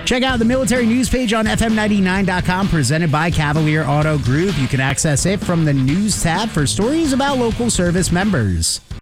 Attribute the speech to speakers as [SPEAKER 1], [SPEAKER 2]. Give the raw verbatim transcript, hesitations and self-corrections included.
[SPEAKER 1] Check out the military news page on F M ninety-nine dot com, presented by Cavalier Auto Group. You can access it from the news tab for stories about local service members.